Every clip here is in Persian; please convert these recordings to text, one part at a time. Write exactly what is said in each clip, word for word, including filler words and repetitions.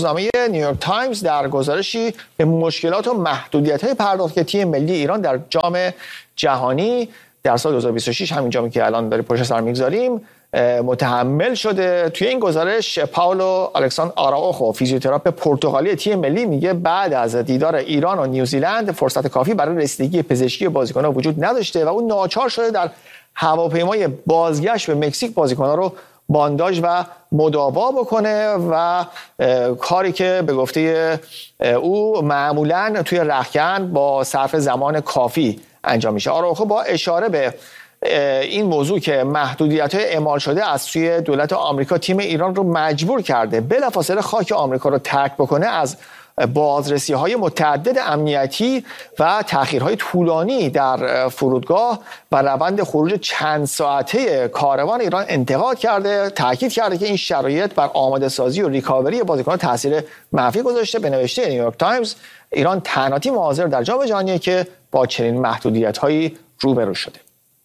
روزنامه نیویورک تایمز در گزارشی به مشکلات و محدودیت‌های پرداخت که تیم ملی ایران در جام جهانی در سال دو هزار و بیست و شش، همین جامی که الان داریم پشت سر میگذاریم، متحمل شده. توی این گزارش پاولو الکساندر آراوخو، فیزیوتراپ پرتغالی تیم ملی، میگه بعد از دیدار ایران و نیوزیلند فرصت کافی برای رسیدگی پزشکی بازیکن‌ها وجود نداشته و اون ناچار شده در هواپیمای بازگشت به مکزیک بازیکن‌ها رو بانداژ و مداوا بکنه و کاری که به گفته او معمولاً توی رختکن با صرف زمان کافی انجام میشه. آراوخو با اشاره به این موضوع که محدودیت‌های اعمال شده از سوی دولت آمریکا تیم ایران رو مجبور کرده بلافاصله خاک آمریکا رو ترک بکنه، از بازرسی‌های متعدد امنیتی و تأخیرهای طولانی در فرودگاه و روند خروج چند ساعته کاروان ایران انتقاد کرده. تاکید کرده که این شرایط بر آماده سازی و ریکاوری بازیکنان تاثیر منفی گذاشته. به نوشته نیویورک تایمز، ایران تنها تیم حاضر در جام جهانی که با چنین محدودیت‌هایی روبرو شده.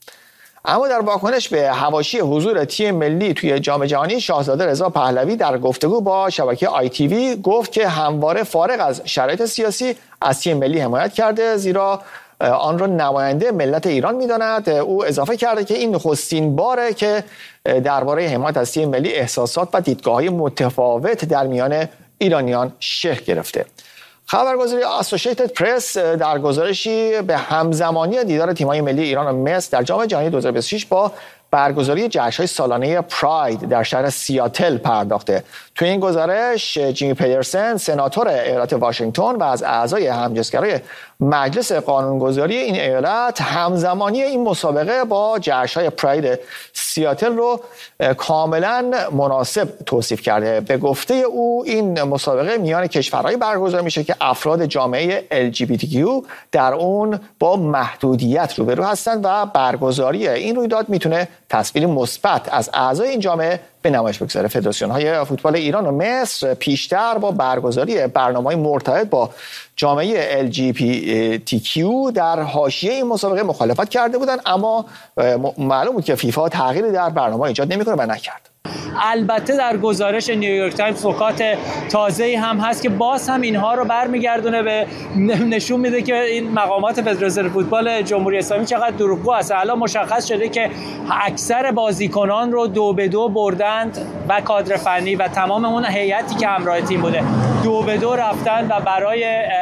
اما در واکنش به حواشی حضور تیم ملی توی جام جهانی، شاهزاده رضا پهلوی در گفتگو با شبکه آی تی وی گفت که همواره فارغ از شرایط سیاسی از تیم ملی حمایت کرده، زیرا آن را نماینده ملت ایران می‌داند. او اضافه کرده که این نخستین باره که درباره حمایت از تیم ملی احساسات و دیدگاه‌های متفاوت در میان ایرانیان شکل گرفته. خبرگزاری اسوسییتد پرس در گزارشی به همزمانی دیدار تیم‌های ملی ایران و مصر در جام جهانی دو هزار و بیست و شش با برگزاری جشن‌های سالانه پراید در شهر سیاتل پرداخته. توی این گزارش جیمی پیدرسن، سناتور ایالت واشنگتن و از اعضای همجنسگرای مجلس قانونگذاری این ایالت، همزمانی این مسابقه با جشن‌های پراید سیاتل رو کاملا مناسب توصیف کرده. به گفته او این مسابقه میان کشورهای برگزار میشه که افراد جامعه ال جی بی تی کیو در اون با محدودیت روبرو هستند و برگزاری این رویداد میتونه تصویری مثبت از اعضای این جامعه به نمایش بگذاره. فدراسیون‌های فوتبال ایران و مصر پیشتر با برگزاری برنامه‌های مرتبط با جامعه ال جی بی تی کیو در حاشیه این مسابقه مخالفت کرده بودند، اما معلوم بود که فیفا تغییری در برنامه ایجاد نمی‌کنه و نکرد. البته در گزارش نیویورک تایمز نکات تازه‌ای هم هست که باز هم اینها رو برمیگردونه به نشون میده که این مقامات فدراسیون فوتبال جمهوری اسلامی چقدر دروغگو است. الان مشخص شده که اکثر بازیکنان رو دو به دو بردند و کادر فنی و تمام اون هیئتی که همراه تیم بوده دو به دو رفتن و برای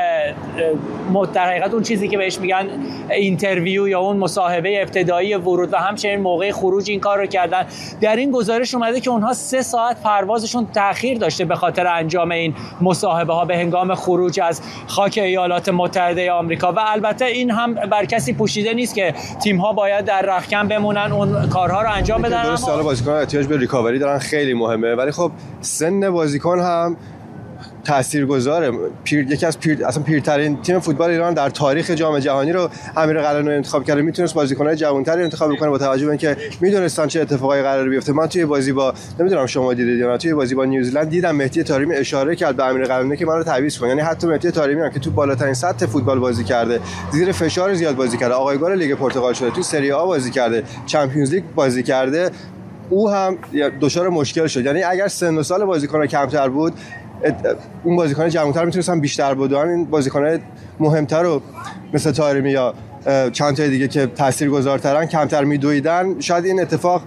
در حقیقت اون چیزی که بهش میگن اینترویو یا اون مصاحبه ابتدایی ورود و همچنین موقع خروج این کار رو کردن. در این گزارش اومده که اونها سه ساعت پروازشون تأخیر داشته به خاطر انجام این مصاحبه ها به هنگام خروج از خاک ایالات متحده آمریکا. و البته این هم بر کسی پوشیده نیست که تیم ها باید در رختکن بمونن اون کارها رو انجام بدن. درسته حالا بازیکن‌ها احتیاج به ریکاوری دارن، خیلی مهمه، ولی خب سن بازیکن هم تاثیرگذاره. پیر یکی از پیر اصلا پیرترین تیم فوتبال ایران در تاریخ جام جهانی رو امیر قلعه‌نویی انتخاب کرده، میتونست بازیکن‌های جوان‌تری انتخاب بکنه با توجه به اینکه میدونستان چه اتفاقایی قراره بیفته. من توی بازی با نمیدونم شما دیدید یا نه، توی بازی با نیوزیلند دیدم مهدی طارمی اشاره کرد به امیر قلعه‌نویی که منو تعویض کن. یعنی حتی مهدی طارمی هم که تو بالاترین سطح فوتبال بازی کرده، زیر فشار زیاد بازی کرده، آقایگار لیگ پرتغال شده، تو سری آ بازی کرده، چمپیونز لیگ بازی کرده، او هم دچار مشکل شد. یعنی اگر سن و سال بازیکن‌ها کمتر بود، اون بازیکن جوان‌تر میتونستن بیشتر بودن. این بازیکن‌های مهمتر رو مثل طارمی یا چند تا دیگه که تاثیرگذارترن کمتر میدویدن، شاید این اتفاق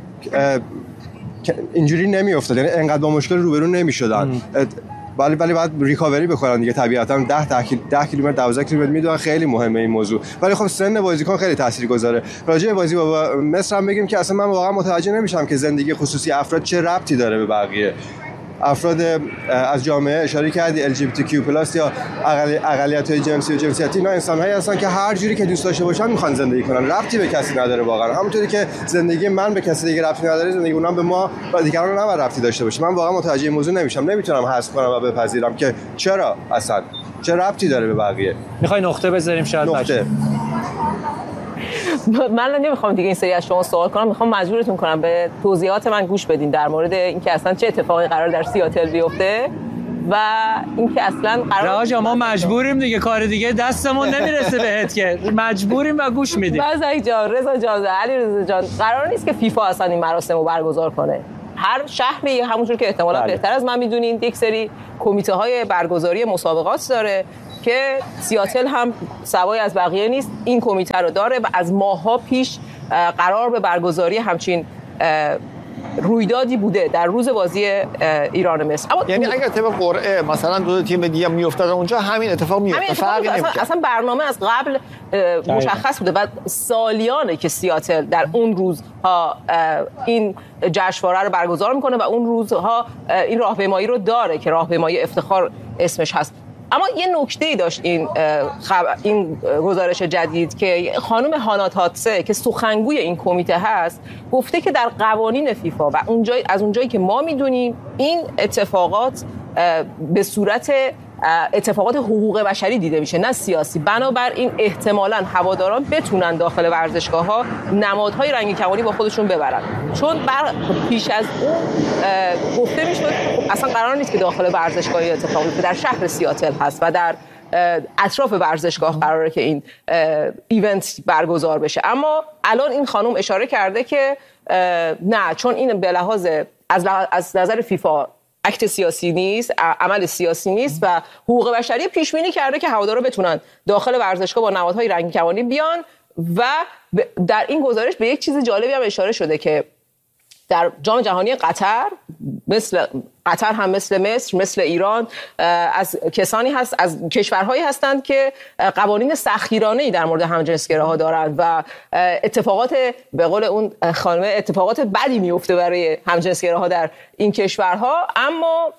اینجوری نمیافتاد، یعنی انقدر با مشکل روبرو نمیشدن. ولی ولی بعد ریکاوری بکنن دیگه، طبیعتاً ده ده کیلومتر دوازده کیلومتر میدونن، خیلی مهمه این موضوع. ولی خب سن بازیکن خیلی تاثیرگذاره. راجع به بازی با مصر هم بگیم که اصلا من واقعا متوجه نمیشم که زندگی خصوصی افراد چه ربطی داره به بقیه افراد از جامعه. اشاره کردی ال جی بی تی کیو پلاس یا اقلیت‌های جنسی و جنسیتی، اینا انسان‌هایی هستن که هر جوری که دوست داشته باشن میخوان زندگی کنن، ربطی به کسی نداره واقعا. همونطوری که زندگی من به کسی دیگه ربطی نداره، زندگی اونها به ما و دیگران نباید ربطی داشته باشه. من واقعا متوجه این موضوع نمیشم، نمیتونم حذف کنم و بپذیرم که چرا اصلا چه ربطی داره به بقیه. میخوای نقطه بذاریم شاید نقطه. من نمیخوام دیگه این سری از شما سوال کنم، میخوام مجبورتون کنم به توضیحات من گوش بدین در مورد اینکه اصلا چه اتفاقی قرار در سیاتل بیفته و اینکه اصلا قرار راجا ما مجبوریم دیگه، کار دیگه دستمون نمیرسه بهت که مجبوریم و گوش میدیم. بازای جان، رضا جان، علی رضا جان، قرار نیست که فیفا اصلا این مراسم رو برگزار کنه. هر شهری همونجور که احتمالاً بله. بهتر از من میدونین یک سری کمیته های برگزاری مسابقات داره که سیاتل هم سوای از بقیه نیست، این کمیته رو داره و از ماه‌ها پیش قرار به برگزاری همچین رویدادی بوده در روز بازی ایران مصر. اما یعنی اگر طبق قرعه مثلا دو تیم دیگه میافتاد اونجا همین اتفاق میفته، فرقی اصلا, اصلا برنامه از قبل مشخص بوده و سالیانه که سیاتل در اون روزها این جشنواره رو برگزار میکنه و اون روزها این راهپیمایی رو داره که راهپیمایی افتخار اسمش هست. اما یه نکته‌ای داشت این خب... این گزارش جدید که خانم هانا تاتسه که سخنگوی این کمیته هست گفته که در قوانین فیفا و اونجای از اونجایی که ما میدونیم این اتفاقات به صورت اتفاقات حقوق بشری دیده میشه نه سیاسی، بنابراین احتمالاً هواداران بتونن داخل ورزشگاه‌ها نمادهای رنگی کمانی با خودشون ببرن، چون بر پیش از اون گفته میشد اصلا قرار نیست که داخل ورزشگاهی اتفاق بیفته، در شهر سیاتل هست و در اطراف ورزشگاه قراره که این ایونت برگزار بشه. اما الان این خانم اشاره کرده که نه، چون این به لحاظ از, از نظر فیفا اکت سیاسی نیست، عمل سیاسی نیست و حقوق بشری پیش بینی کرده که هوادارا بتونن داخل ورزشگاه با نمادهای رنگی کمانی بیان و در این گزارش به یک چیز جالبی هم اشاره شده که در جام جهانی قطر مثل قطر هم مثل مصر مثل ایران از کسانی هست از کشورهایی هستند که قوانین سختگیرانه‌ای در مورد همجنسگراها دارند و اتفاقات به قول اون خانم اتفاقات بدی میفته برای همجنسگراها در این کشورها. اما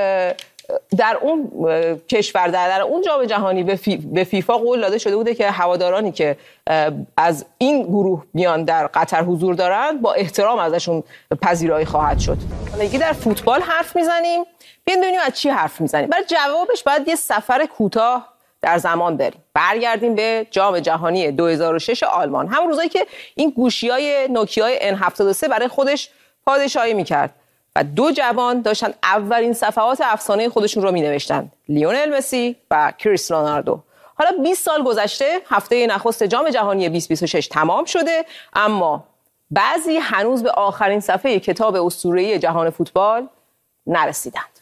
در اون کشور در, در اون جام جهانی به, فی، به فیفا قول داده شده بوده که هوادارانی که از این گروه میان در قطر حضور دارند با احترام ازشون پذیرایی خواهد شد. حالا در فوتبال حرف میزنیم، بیاین ببینیم از چی حرف میزنیم. برای جوابش باید یه سفر کوتاه در زمان بریم، برگردیم به جام جهانی دو هزار و شش آلمان، همون روزایی که این گوشی‌های نوکیای ان هفتاد و سه برای خودش پادشاهی میکرد و دو جوان داشتن اولین صفحات افسانه خودشون رو می‌نوشتن، لیونل مسی و کریستیانو رونالدو. حالا بیست سال گذشته، هفته نخست جام جهانی بیست بیست و شش تمام شده، اما بعضی هنوز به آخرین صفحه کتاب اسطوره‌ای جهان فوتبال نرسیدند.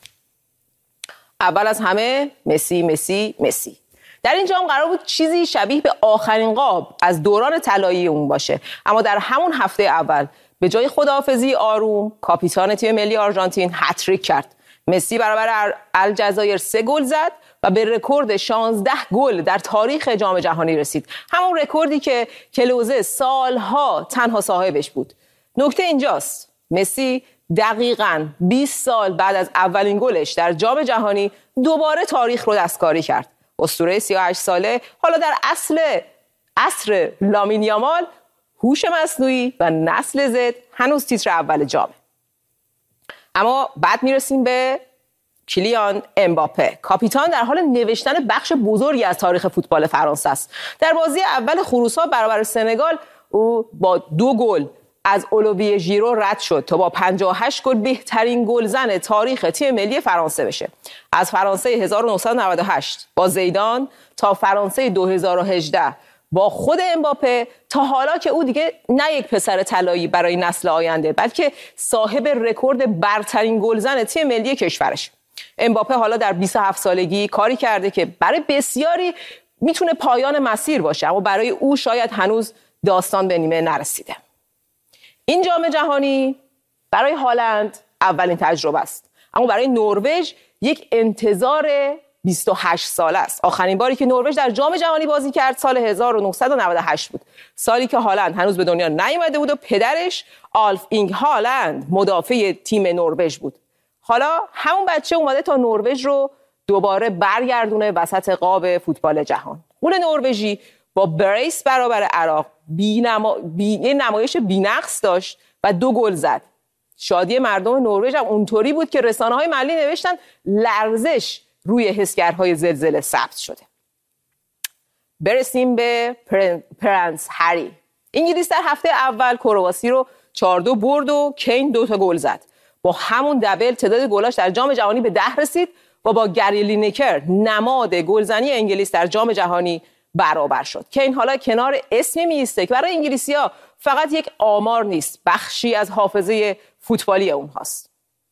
اول از همه مسی مسی مسی. در این جام قرار بود چیزی شبیه به آخرین قاب از دوران طلایی اون باشه، اما در همون هفته اول به جای خداحافظی آروم، کاپیتان تیم ملی آرژانتین هتریک کرد. مسی برابر الجزایر سه گل زد و به رکورد شانزده گل در تاریخ جام جهانی رسید. همون رکوردی که کلوزه سالها تنها صاحبش بود. نکته اینجاست، مسی دقیقاً بیست سال بعد از اولین گلش در جام جهانی دوباره تاریخ رو دستکاری کرد. اسطوره سی و هشت ساله حالا در اصل عصر لامین یامال، هوش مصنوعی و نسل زد هنوز تیتر اول جامه. اما بعد میرسیم به کیلیان امباپه. کاپیتان در حال نوشتن بخش بزرگی از تاریخ فوتبال فرانسه است. در بازی اول خروس‌ها برابر سنگال او با دو گل از اولویه ژیرو رد شد تا با پنجاه و هشت گل بهترین گلزن تاریخ تیم ملی فرانسه بشه. از فرانسه هزار و نهصد و نود و هشت با زیدان تا فرانسه دو هزار و هجده با خود امباپه، تا حالا که او دیگه نه یک پسر طلایی برای نسل آینده، بلکه صاحب رکورد برترین گلزن تیم ملی کشورش. امباپه حالا در بیست و هفت سالگی کاری کرده که برای بسیاری میتونه پایان مسیر باشه، اما برای او شاید هنوز داستان به نیمه نرسیده. این جام جهانی برای هالند اولین تجربه است، اما برای نروژ یک انتظار بیست و هشت ساله است. آخرین باری که نروژ در جام جهانی بازی کرد سال هزار و نهصد و نود و هشت بود، سالی که هالند هنوز به دنیا نیامده بود و پدرش آلف اینگ هالند مدافع تیم نروژ بود. حالا همون بچه اومده تا نروژ رو دوباره برگردونه وسط قاب فوتبال جهان. اون نروژی با بریس برابر عراق بی نما... بی... نمایش بی‌نقص داشت و دو گل زد. شادی مردم نروژ هم اونطوری بود که رسانه‌های محلی نوشتن لرزش روی حسگرهای زلزله ثبت شده. برسیم به پرنس هری. انگلیس در هفته اول کرواسی رو چهار دو برد و کین دو تا گل زد. با همون دبل تعداد گلاش در جام جهانی به ده رسید و با گری لینکر نماد گلزنی انگلیس در جام جهانی برابر شد. کین حالا کنار اسمی میسته که برای انگلیسی‌ها فقط یک آمار نیست، بخشی از حافظه فوتبالی اونهاست.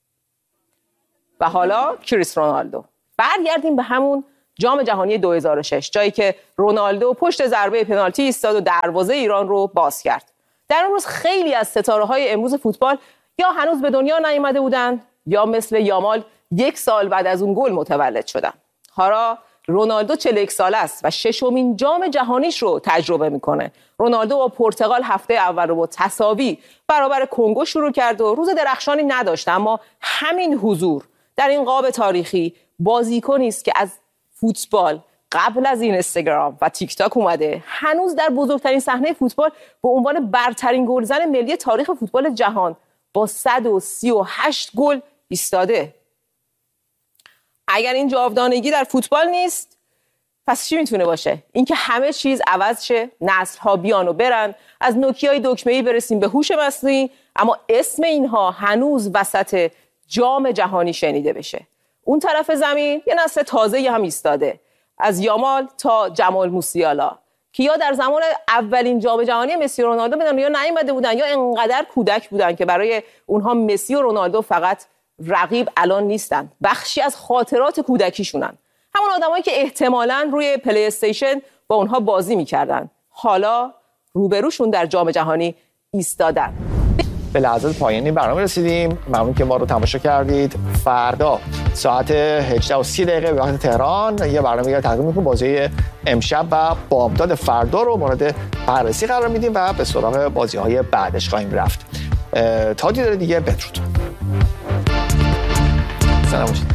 و حالا کریستیانو رونالدو. برگردیم به همون جام جهانی دو هزار و شش، جایی که رونالدو پشت ضربه پنالتی ایستاد و دروازه ایران رو باز کرد. در اون روز خیلی از ستاره‌های امروز فوتبال یا هنوز به دنیا نیامده بودند یا مثل یامال یک سال بعد از اون گل متولد شدن. حالا رونالدو چهل و یک ساله است و ششمین جام جهانیش رو تجربه میکنه. رونالدو با پرتغال هفته اول رو با تساوی برابر کنگو شروع کرد و روز درخشانی نداشت، اما همین حضور در این قاب تاریخی بازیکنی است که از فوتبال قبل از این اینستاگرام و تیک تاک اومده، هنوز در بزرگترین صحنه فوتبال به عنوان برترین گلزن ملی تاریخ فوتبال جهان با صد و سی و هشت گل ایستاده. اگر این جاودانگی در فوتبال نیست، پس چی میتونه باشه؟ اینکه همه چیز عوض شه، نسل‌ها بیان و برن، از نوکیای دکمه‌ای برسیم به هوش مصنوعی، اما اسم اینها هنوز وسط جام جهانی شنیده بشه. اون طرف زمین یه نسل تازه‌ای هم ایستاده، از یامال تا جمال موسیالا، که یا در زمان اولین جام جهانی مسی و رونالدو به دنیا نیامده بودن یا انقدر کودک بودن که برای اونها مسی و رونالدو فقط رقیب الان نیستن، بخشی از خاطرات کودکیشونن. همون آدمایی که احتمالاً روی پلی استیشن با اونها بازی میکردن، حالا روبروشون در جام جهانی ایستادن. به لحظات پایانی برنامه رسیدیم. ممنون که ما رو تماشا کردید. فردا ساعت هجده و سی دقیقه به وقت تهران یه برنامه دیگه تقدیم می‌کنیم. بازی امشب و بامداد فردا رو مورد بررسی قرار میدیم و به سراغ بازی‌های بعدش خواهیم رفت. تا دیدار دیگه، بدرود. سلام باشید.